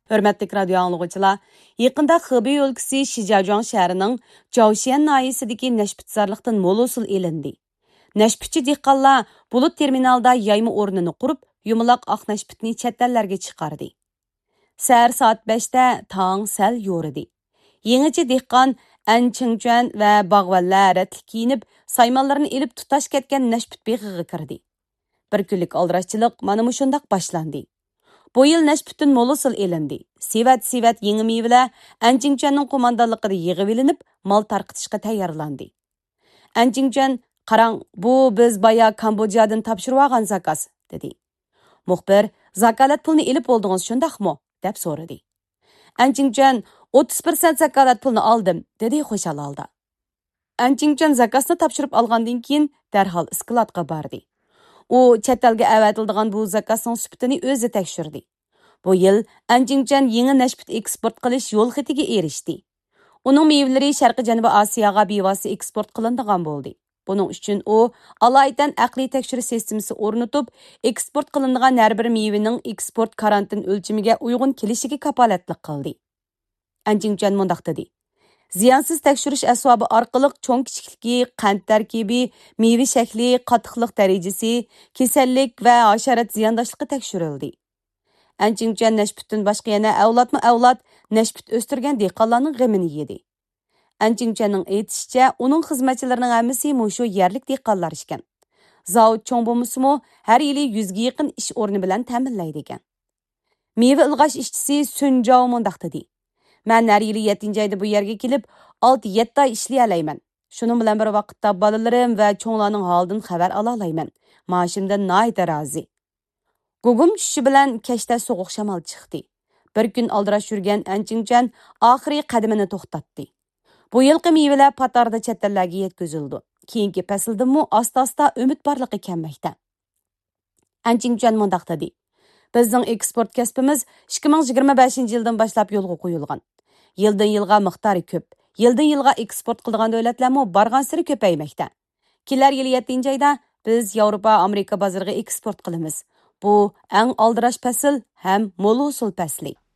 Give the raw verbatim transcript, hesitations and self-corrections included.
Hörmətli radio anlıqçılar, yaqında Xibey өлkəsi Şijajuan şəhərinin Jaoshan nahiyəsidəki nəşbützarlıqdan mol usul elindi. Nəşbütçü dehqonlar bulut terminalda yayma o'rnini qurib, yumaloq oq nəşbütni chet-ellərə chiqardi. Səhər saat beshda tong sal yo'ridi. Yangicha dehqon An Chingjuan va bog'vanlar ratli kiyinib, saymonlarni elib tutash ketgan nəşbüt beg'iga kirdi. Bir kunlik aldirashchilik mana shundaq boshlandi. Bu yil nəşbütün mol usul elindi. Sivat-sivat yangi mevalar An Chingjuanning qo'mondonligida yig'ib elinib, mal tarqitishga tayyorlandi. An Chingjuan "Qarang, bu biz baya Kambojadan topshirib olgan zakaz", dedi. Muxbir, "Zakalat pulni elib oldingiz, shundaqmi?" deb so'radi. An Chingjuan o'ttiz persent zakalat pulni oldim, dedi xo'shal holda. An Chingjuan zakasni topshirib olgandan keyin darhol skladga bordi. U chet elga avatiladigan bu zakasning sifatini o'zi tekshirdi. Bu yil An Chingjuan yangi nəşbüt eksport qilish yo'l xatiga erishdi. Uning mevalari Sharqiy Janubiy Osiyoga bevosita eksport qilinadigan bo'ldi. Buning uchun u alaydan aqliy tekshirish sistemasi o'rnatib, eksport qilinadigan har bir mevaning eksport karantin o'lchamiga uyg'un kelishiga kapolatlik qildi. An Chingjuan mundaq dedi: "Ziyansiz tekshirish asbobi orqali cho'ng kichikligi, qand tarkibi, meva shakli, qattiqlik darajasi, kasallik va hasharot ziyondoshligi tekshirildi." An Chingjuan nəşbütdən boshqa yana avlodma-avlod nəşbüt o'stirgan dehqonlarning g'amini yedi. An Chingjuanning aytishicha, uning xizmatchilarining hammasi mushu yerlik dehqonlar ekan. Zavod cho'ng bo'lmasa-mu, har yili yuzga yaqin ish o'rni bilan ta'minlaydi ekan. Meva ilg'ash ishchisi Sun Jao mundaq dedi: "Men har yili yettinchi oyda bu yerga kelib, olti yetti oy ishlay olayman. Shuning bilan bir vaqtda bolalarim va cho'nglarning holidan xabar ola olayman. Maoshimdan nihoyat rozi." Gugum tushishi bilan kechda sovuq shamol chiqdi. Bir kun aldirash yurgan An Chingjuan oxiri qadamini to'xtatdi. Bu yilqi mevalar patarda chet-ellarga yetkazildi. Keyingi faslda-mu asta-asta umid borligi kelmoqda. An Chingjuan mundaq dedi: "Bizning eksport kasbimiz ikki ming yigirma beshinchi yildan boshlab yo'lga qo'yilgan. Yildan yilga miqdori ko'p. Yildan yilga eksport qilgan davlatlarmi borgan sari ko'paymoqda. Kelar yil yettinchi oyda biz Yevropa, Amerika bozoriga eksport qilamiz. Bu eng aldirash fasl ham mo'l usul fasli."